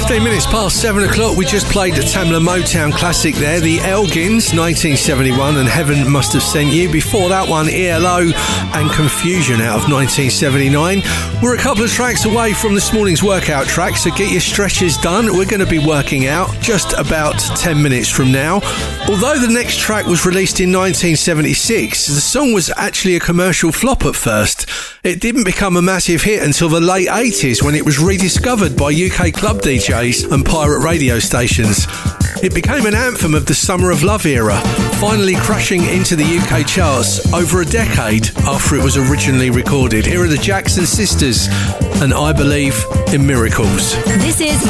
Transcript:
15 minutes past 7 o'clock, we just played the Tamla Motown classic there, the Elgins, 1971, and Heaven Must Have Sent You. Before that one, ELO and Confusion out of 1979. We're a couple of tracks away from this morning's workout track, so get your stretches done. We're going to be working out just about 10 minutes from now. Although the next track was released in 1976, the song was actually a commercial flop at first. It didn't become a massive hit until the late 80s when it was rediscovered by UK club DJs and pirate radio stations. It became an anthem of the Summer of Love era, finally crashing into the UK charts over a decade after it was originally recorded. Here are the Jackson Sisters and I Believe in Miracles. This is